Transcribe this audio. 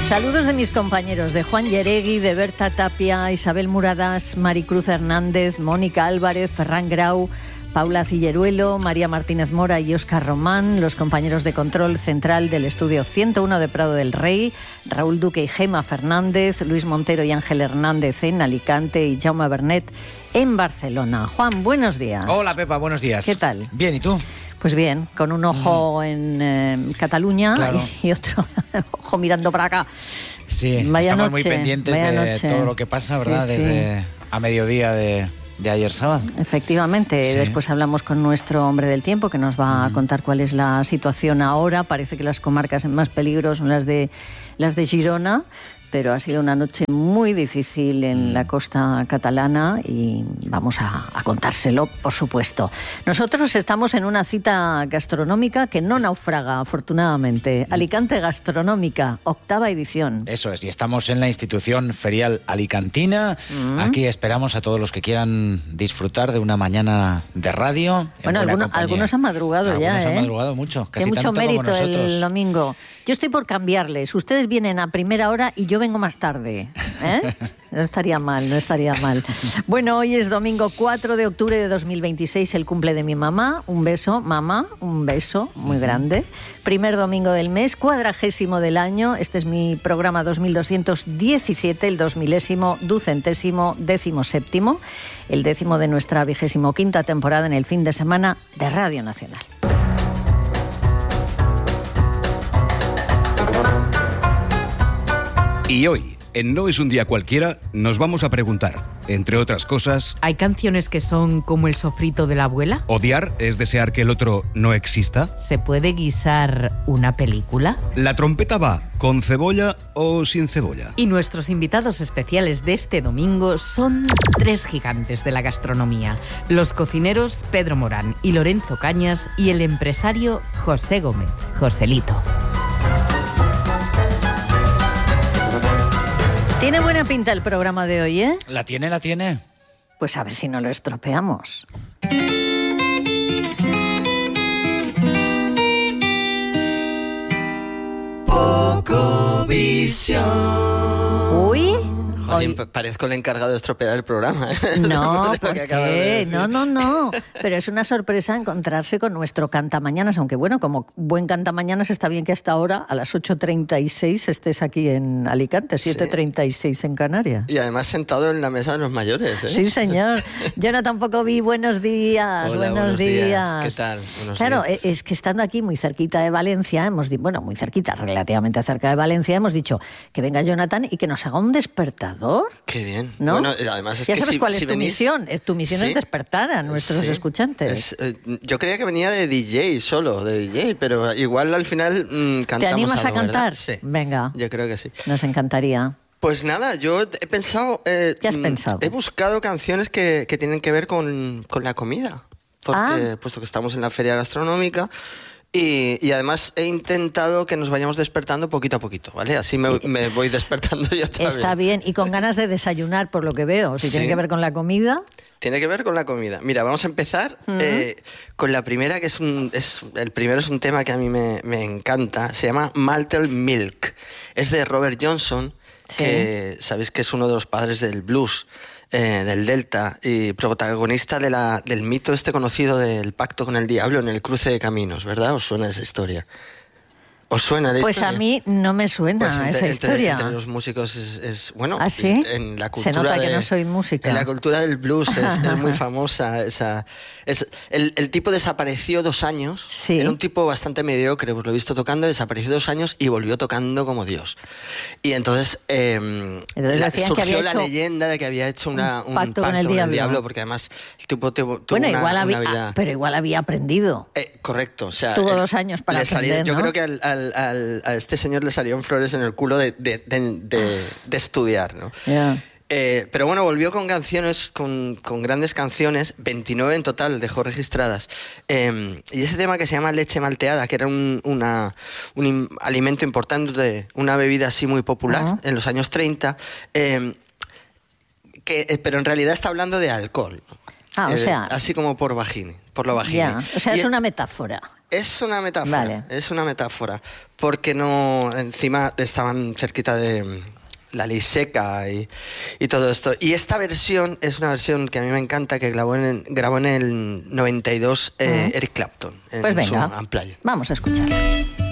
Saludos de mis compañeros, de Juan Yeregui, de Berta Tapia, Isabel Muradas, Maricruz Hernández, Mónica Álvarez, Ferran Grau, Paula Cilleruelo, María Martínez Mora y Óscar Román, los compañeros de control central del estudio 101 de Prado del Rey, Raúl Duque y Gema Fernández, Luis Montero y Ángel Hernández en Alicante y Jaume Bernet en Barcelona. Juan, buenos días. Hola, Pepa, buenos días. ¿Qué tal? Bien, ¿y tú? Pues bien, con un ojo en Cataluña, claro, y otro ojo mirando para acá. Sí, vaya estamos noche, muy pendientes de todo lo que pasa, ¿verdad? Sí, desde a mediodía de ayer sábado. Efectivamente, sí. Después hablamos con nuestro hombre del tiempo que nos va a contar cuál es la situación ahora. Parece que las comarcas en más peligro son las de Girona, pero ha sido una noche muy difícil en la costa catalana y vamos a contárselo, por supuesto. Nosotros estamos en una cita gastronómica que no naufraga, afortunadamente. Alicante Gastronómica, 8ª edición. Eso es, y estamos en la institución ferial alicantina. Aquí esperamos a todos los que quieran disfrutar de una mañana de radio. Bueno, algunos han madrugado ya, Algunos han madrugado mucho, casi mucho tanto mérito como nosotros. El domingo. Yo estoy por cambiarles. Ustedes vienen a primera hora y yo vengo más tarde. No estaría mal. Bueno, hoy es domingo 4 de octubre de 2026, el cumple de mi mamá. Un beso, mamá, un beso muy grande. Primer domingo del mes, 40º del año. Este es mi programa 2217, el 2000º, 200º, 17º, el 10º de nuestra 25ª temporada en el fin de semana de Radio Nacional. Y hoy, en No es un día cualquiera, nos vamos a preguntar, entre otras cosas... ¿Hay canciones que son como el sofrito de la abuela? ¿Odiar es desear que el otro no exista? ¿Se puede guisar una película? ¿La trompeta va con cebolla o sin cebolla? Y nuestros invitados especiales de este domingo son 3 gigantes de la gastronomía. Los cocineros Pedro Morán y Lorenzo Cañas y el empresario José Gómez, Joselito. Tiene buena pinta el programa de hoy, ¿eh? La tiene. Pues a ver si no lo estropeamos. Pocovisión. Uy. Jolín, parezco el encargado de estropear el programa. No, ¿por qué? No. Pero es una sorpresa encontrarse con nuestro cantamañanas, aunque bueno, como buen cantamañanas está bien que hasta ahora, a las 8:36, estés aquí en Alicante, 7:36 en Canarias. Y además sentado en la mesa de los mayores, ¿eh? Sí, señor. Jonathan Pocoví, buenos días. Hola, buenos días. ¿Qué tal? Claro, es que estando aquí muy cerquita de Valencia, muy cerquita, relativamente cerca de Valencia, hemos dicho que venga Jonathan y que nos haga un despertador. Qué bien. ¿No? Bueno, además es ya que sabes cuál es tu venís... misión. Tu misión ¿Sí? es despertar a nuestros escuchantes. Yo creía que venía de DJ solo, pero igual al final cantamos. ¿Te animas algo, a cantar? ¿verdad? Sí. Venga. Yo creo que sí. Nos encantaría. Pues nada, yo he pensado... ¿Qué has pensado? He buscado canciones que tienen que ver con la comida. Puesto que estamos en la feria gastronómica... Y además he intentado que nos vayamos despertando poquito a poquito, ¿vale? Así me voy despertando yo también. Está bien, y con ganas de desayunar, por lo que veo. Si tiene que ver con la comida... Tiene que ver con la comida. Mira, vamos a empezar con la primera, que el primero es un tema que a mí me encanta. Se llama Malted Milk. Es de Robert Johnson, que sabéis que es uno de los padres del blues. Del Delta y protagonista del mito conocido del pacto con el diablo en el cruce de caminos, ¿verdad? ¿Os suena esa historia? ¿Os suena la historia? Pues a mí no me suena esa historia. Entre los músicos es bueno. ¿Ah, sí? En la cultura se nota que no soy música. En la cultura del blues es muy famosa. El tipo desapareció 2 años. Sí. Era un tipo bastante mediocre, pues lo he visto tocando, desapareció 2 años y volvió tocando como Dios. Y entonces, surgió la leyenda de que había hecho un pacto con el diablo, porque además el tipo tuvo una vida... Pero igual había aprendido. Correcto. O sea, tuvo 2 años para aprender, yo ¿no? creo que a este señor le salieron flores en el culo de estudiar, ¿no? Yeah. Pero bueno, volvió con canciones, con grandes canciones, 29 en total dejó registradas. Y ese tema que se llama leche malteada, que era un alimento importante, una bebida así muy popular en los años 30, pero en realidad está hablando de alcohol. O sea... Así como por vagina. por lo vagini. Ya, o sea, Y es una metáfora. Es una metáfora, Vale. es una metáfora, porque no, encima estaban cerquita de la ley seca y todo esto. Y esta versión es una versión que a mí me encanta, que grabó en el 92 Eric Clapton, en Pues su venga, Unplugged. vamos a escucharla.